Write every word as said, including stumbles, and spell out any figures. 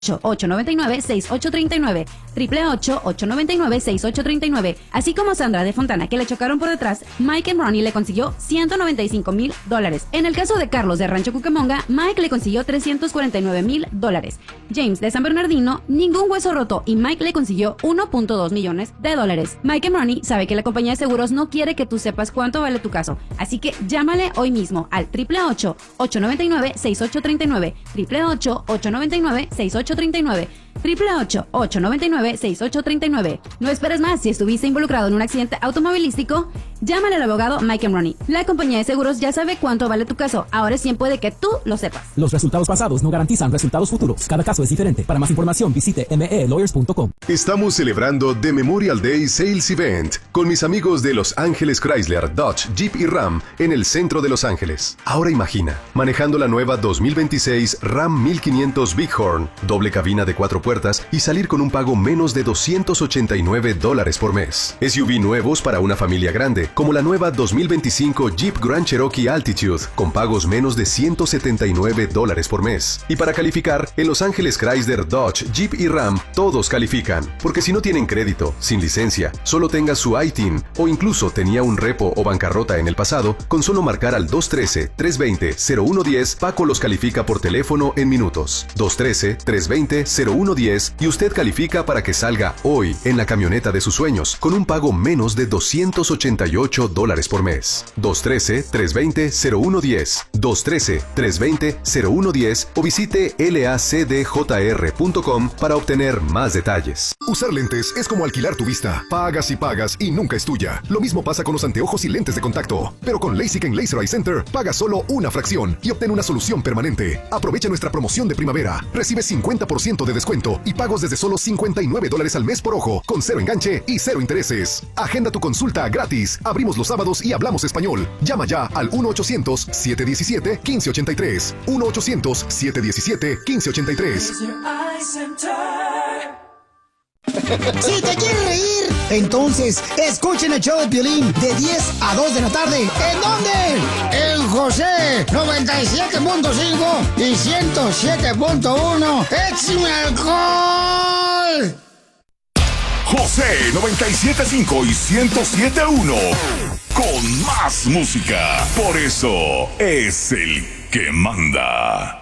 ocho nueve nueve, seis ocho tres nueve, triple ocho, ocho nueve nueve, seis ocho tres nueve. Así como Sandra de Fontana, que le chocaron por detrás, Mike and Ronnie le consiguió ciento noventa y cinco mil dólares. En el caso de Carlos de Rancho Cucamonga, Mike le consiguió trescientos cuarenta y nueve mil dólares. James de San Bernardino, ningún hueso roto, y Mike le consiguió uno punto dos millones de dólares. Mike and Ronnie sabe que la compañía de seguros no quiere que tú sepas cuánto vale tu caso, así que llámale hoy mismo al triple ocho, ocho nueve nueve, seis ocho tres nueve, triple ocho, ocho nueve nueve, seis ocho tres nueve, triple ocho, ocho nueve nueve, seis ocho tres nueve. No esperes más. Si estuviste involucrado en un accidente automovilístico, llámale al abogado Mike and Ronnie. La compañía de seguros ya sabe cuánto vale tu caso. Ahora es tiempo de que tú lo sepas. Los resultados pasados no garantizan resultados futuros. Cada caso es diferente. Para más información visite m e lawyers punto com. Estamos celebrando The Memorial Day Sales Event con mis amigos de Los Ángeles Chrysler, Dodge, Jeep y Ram en el centro de Los Ángeles. Ahora imagina, manejando la nueva dos mil veintiséis Ram mil quinientos Bighorn, doble cabina de cuatro puertas y salir con un pago menos de doscientos ochenta y nueve dólares por mes. S U V nuevos para una familia grande, como la nueva dos mil veinticinco Jeep Grand Cherokee Altitude, con pagos menos de ciento setenta y nueve dólares por mes. Y para calificar, en Los Ángeles Chrysler, Dodge, Jeep y Ram, todos califican. Porque si no tienen crédito, sin licencia, solo tenga su I T I N o incluso tenía un repo o bancarrota en el pasado, con solo marcar al dos uno tres, tres dos cero, cero uno uno cero, Paco los califica por teléfono en minutos. dos uno tres, tres dos cero, cero uno uno cero y usted califica para que salga hoy en la camioneta de sus sueños con un pago menos de doscientos ochenta y ocho dólares por mes. dos uno tres, tres dos cero, cero uno uno cero, dos uno tres, tres dos cero, cero uno uno cero o visite l a c d j r punto com para obtener más detalles. Usar lentes es como alquilar tu vista. Pagas y pagas y nunca es tuya. Lo mismo pasa con los anteojos y lentes de contacto. Pero con LASIK en Laser Eye Center, paga solo una fracción y obtén una solución permanente. Aprovecha nuestra promoción de primavera. Recibe cincuenta por ciento de descuento y pagos desde solo cincuenta y nueve dólares al mes por ojo, con cero enganche y cero intereses. Agenda tu consulta gratis. Abrimos los sábados y hablamos español. Llama ya al uno ochocientos, siete uno siete, uno cinco ocho tres. uno ochocientos, siete uno siete, uno cinco ocho tres. Si te quieres reír, entonces escuchen el show de Piolín de diez a dos de la tarde. ¿En dónde? En José noventa y siete punto cinco y ciento siete punto uno. ¡Échame alcohol! José noventa y siete punto cinco y ciento siete punto uno. Con más música. Por eso es el que manda.